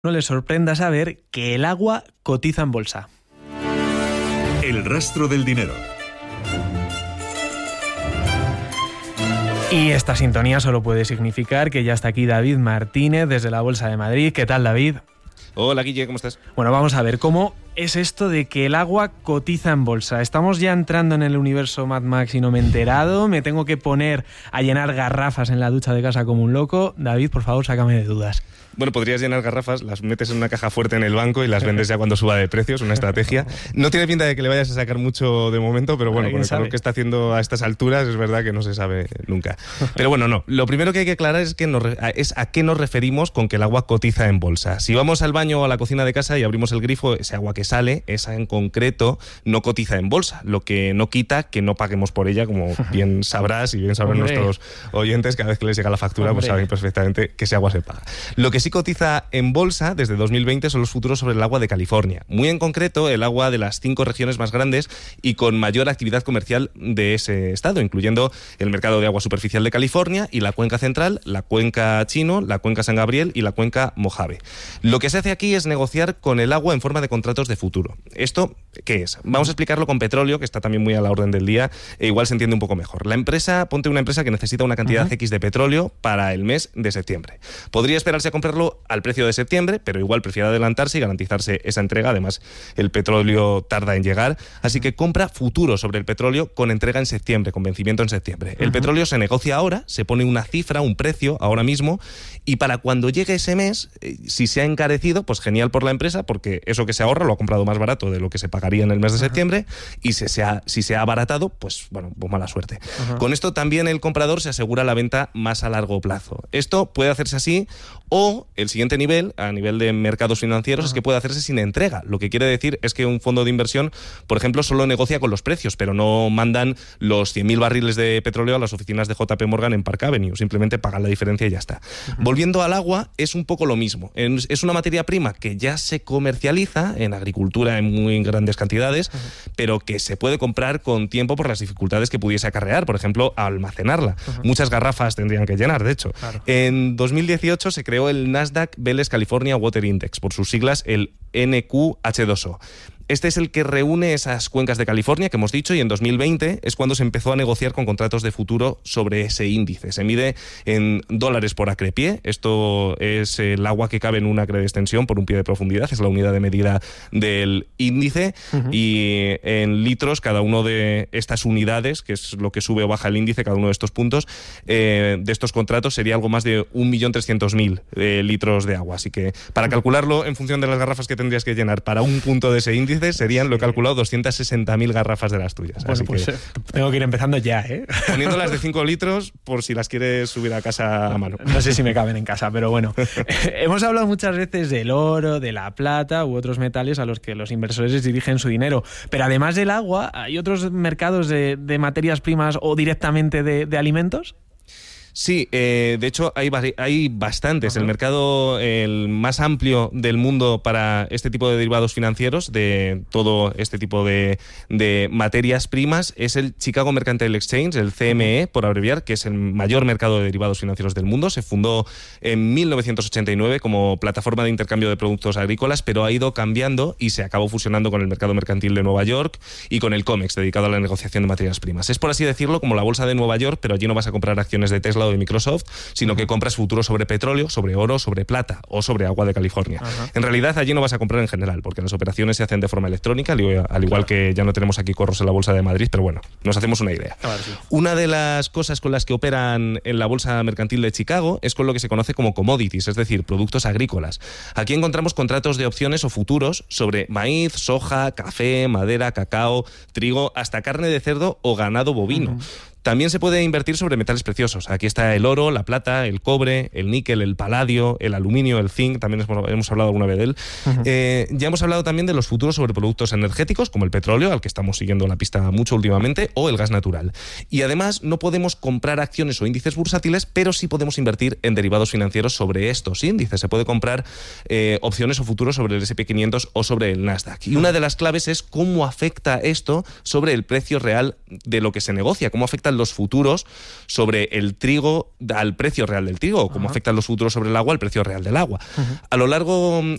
No le sorprenda saber que el agua cotiza en bolsa. El rastro del dinero. Y esta sintonía solo puede significar que ya está aquí David Martínez desde la Bolsa de Madrid. ¿Qué tal, David? Hola, Guille, ¿cómo estás? Bueno, vamos a ver, ¿cómo es esto de que el agua cotiza en bolsa? Estamos ya entrando en el universo Mad Max y no me he enterado. Me tengo que poner a llenar garrafas en la ducha de casa como un loco. David, por favor, sácame de dudas. Bueno, podrías llenar garrafas, las metes en una caja fuerte en el banco y las vendes ya cuando suba de precios, una estrategia. No tiene pinta de que le vayas a sacar mucho de momento, pero bueno, con el calor que está haciendo a estas alturas es verdad que no se sabe nunca. Pero bueno, no. Lo primero que hay que aclarar es a qué nos referimos con que el agua cotiza en bolsa. Si vamos al baño o a la cocina de casa y abrimos el grifo, ese agua que sale, esa en concreto, no cotiza en bolsa, lo que no quita que no paguemos por ella, como bien sabrás y bien sabrán nuestros oyentes, cada vez que les llega la factura, pues saben perfectamente que ese agua se paga. Lo que sí cotiza en bolsa desde 2020 son los futuros sobre el agua de California. Muy en concreto, el agua de las 5 regiones más grandes y con mayor actividad comercial de ese estado, incluyendo el mercado de agua superficial de California y la cuenca central, la cuenca Chino, la cuenca San Gabriel y la cuenca Mojave. Lo que se hace aquí es negociar con el agua en forma de contratos de futuro. ¿Esto qué es? Vamos a explicarlo con petróleo, que está también muy a la orden del día, e igual se entiende un poco mejor. Ponte una empresa que necesita una cantidad X de petróleo para el mes de septiembre. Podría esperarse a comprarlo al precio de septiembre, pero igual prefiere adelantarse y garantizarse esa entrega. Además, el petróleo tarda en llegar, así que compra futuro sobre el petróleo con entrega en septiembre, con vencimiento en septiembre. El petróleo se negocia ahora, se pone una cifra, un precio ahora mismo, y para cuando llegue ese mes, si se ha encarecido, pues genial por la empresa, porque eso que se ahorra lo ha comprado más barato de lo que se pagaría en el mes de septiembre, y si se ha abaratado, pues bueno, pues mala suerte. Con esto también el comprador se asegura la venta más a largo plazo. Esto puede hacerse así, o el siguiente nivel, a nivel de mercados financieros, es que puede hacerse sin entrega. Lo que quiere decir es que un fondo de inversión, por ejemplo, solo negocia con los precios, pero no mandan los 100.000 barriles de petróleo a las oficinas de JP Morgan en Park Avenue. Simplemente pagan la diferencia y ya está. Volviendo al agua, es un poco lo mismo. Es una materia prima que ya se comercializa en agricultura en muy grandes cantidades, pero que se puede comprar con tiempo por las dificultades que pudiese acarrear. Por ejemplo, almacenarla. Muchas garrafas tendrían que llenar, de hecho. Claro. En 2018 se creó el Nasdaq Veles California Water Index, por sus siglas el NQH2O. Este es el que reúne esas cuencas de California que hemos dicho, y en 2020 es cuando se empezó a negociar con contratos de futuro sobre ese índice. Se mide en dólares por acre-pie. Esto es el agua que cabe en un acre de extensión por un pie de profundidad. Es la unidad de medida del índice. Y en litros, cada uno de estas unidades, que es lo que sube o baja el índice, cada uno de estos puntos, de estos contratos, sería algo más de 1.300.000 litros de agua. Así que para calcularlo en función de las garrafas que tendrías que llenar para un punto de ese índice, serían, lo he calculado, 260.000 garrafas de las tuyas. Bueno, así pues que, tengo que ir empezando ya, ¿eh? Poniéndolas de 5 litros por si las quieres subir a casa a mano. No sé si me caben en casa, pero bueno. Hemos hablado muchas veces del oro, de la plata u otros metales a los que los inversores dirigen su dinero. Pero además del agua, ¿hay otros mercados de materias primas o directamente de alimentos? Sí, de hecho hay bastantes. El mercado más amplio del mundo para este tipo de derivados financieros, de todo este tipo de materias primas, es el Chicago Mercantile Exchange, el CME por abreviar, que es el mayor mercado de derivados financieros del mundo. Se fundó en 1989 como plataforma de intercambio de productos agrícolas, pero ha ido cambiando y se acabó fusionando con el mercado mercantil de Nueva York y con el COMEX, dedicado a la negociación de materias primas. Es, por así decirlo, como la bolsa de Nueva York, pero allí no vas a comprar acciones de Tesla o de Microsoft, sino que compras futuro sobre petróleo, sobre oro, sobre plata o sobre agua de California. En realidad allí no vas a comprar en general, porque las operaciones se hacen de forma electrónica, al igual que ya no tenemos aquí corros en la bolsa de Madrid, pero bueno, nos hacemos una idea. Sí. Una de las cosas con las que operan en la bolsa mercantil de Chicago es con lo que se conoce como commodities, es decir, productos agrícolas. Aquí encontramos contratos de opciones o futuros sobre maíz, soja, café, madera, cacao, trigo, hasta carne de cerdo o ganado bovino. También se puede invertir sobre metales preciosos. Aquí está el oro, la plata, el cobre, el níquel, el paladio, el aluminio, el zinc, también hemos hablado alguna vez de él. Ya hemos hablado también de los futuros sobre productos energéticos, como el petróleo, al que estamos siguiendo la pista mucho últimamente, o el gas natural. Y además no podemos comprar acciones o índices bursátiles, pero sí podemos invertir en derivados financieros sobre estos índices. Se puede comprar opciones o futuros sobre el S&P 500 o sobre el Nasdaq. Y una de las claves es cómo afecta esto sobre el precio real de lo que se negocia, cómo afecta afectan los futuros sobre el trigo al precio real del trigo, o cómo afectan los futuros sobre el agua al precio real del agua. A lo largo